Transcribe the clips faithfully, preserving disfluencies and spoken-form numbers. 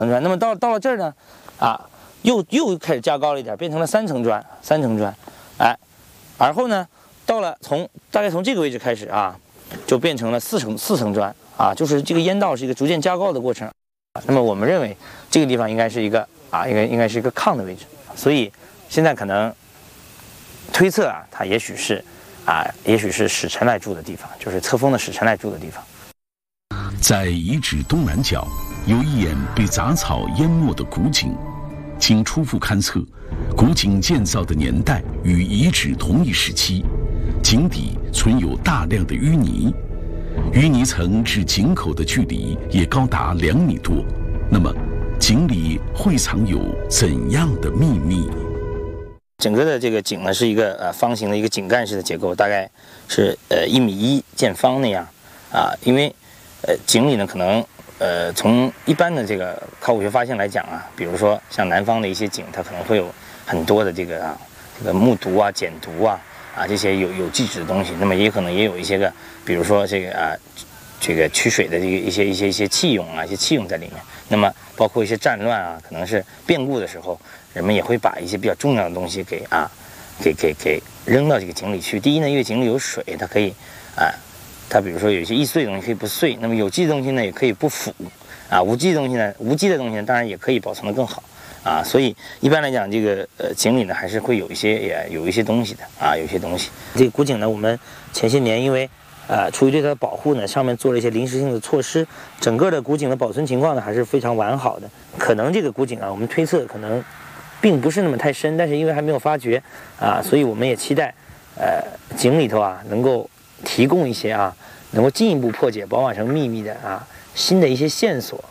砖。那么到到了这儿呢，啊，又又开始加高了一点，变成了三层砖，三层砖，哎，而后呢，到了从大概从这个位置开始啊，就变成了四层四层砖啊，就是这个烟道是一个逐渐加高的过程。那么我们认为这个地方应该是一个啊，应该应该是一个炕的位置，所以现在可能推测啊，它也许是啊，也许是史臣来住的地方，就是册封的史臣来住的地方。 在遗址东南角，有一眼被杂草淹没的古井，经初步勘测，古井建造的年代与遗址同一时期，井底存有大量的淤泥，淤泥层至井口的距离也高达两米多。那么，井里会藏有怎样的秘密？ 整个的这个井呢，是一个呃方形的一个井盖式的结构，大概是呃一米一见方那样啊，因为呃井里呢可能。呃，从一般的这个考古学发现来讲啊，比如说像南方的一些井，它可能会有很多的这个啊，这个木毒啊、碱毒啊啊这些有有机质的东西。那么也可能也有一些个，比如说这个啊，这个取水的这个一些一些一些器用啊，一些器用在里面。那么包括一些战乱啊，可能是变故的时候，人们也会把一些比较重要的东西给啊，给给给扔到这个井里去。第一呢，因为井里有水，它可以啊。它比如说有一些易碎的东西可以不碎，那么有机的东西呢也可以不腐，啊，无机的东西呢，无机的东西呢当然也可以保存得更好，啊，所以一般来讲，这个呃井里呢还是会有一些也有一些东西的，啊，有一些东西。这个古井呢，我们前些年因为呃出于对它的保护呢，上面做了一些临时性的措施，整个的古井的保存情况呢还是非常完好的。可能这个古井啊，我们推测可能并不是那么太深，但是因为还没有发掘啊，所以我们也期待呃井里头啊能够提供一些啊，能够进一步破解宝马城秘密的啊新的一些线索。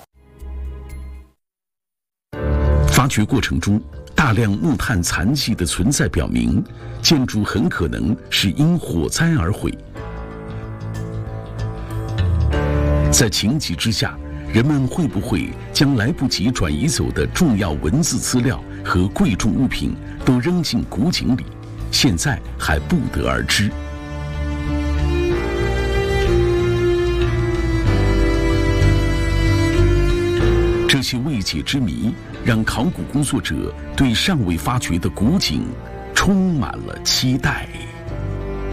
发掘过程中，大量木炭残迹的存在表明，建筑很可能是因火灾而毁。在情急之下，人们会不会将来不及转移走的重要文字资料和贵重物品都扔进古井里？现在还不得而知。这些未解之谜，让考古工作者对尚未发掘的古井充满了期待。